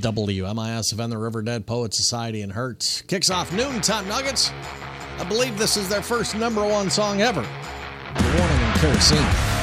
WMISFM, the River Dead Poet Society in Hertz. Kicks off Noontime Nuggets. I believe this is their first #1 song ever. Good Morning in Kerosene.